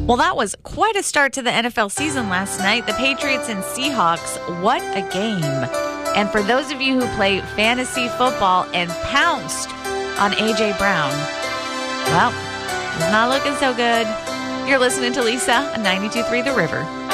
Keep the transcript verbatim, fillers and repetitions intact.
Well, that was quite a start to the N F L season last night. The Patriots and Seahawks, what a game. And for those of you who play fantasy football and pounced on A J. Brown, well, it's not looking so good. You're listening to Lisa on ninety-two point three The River.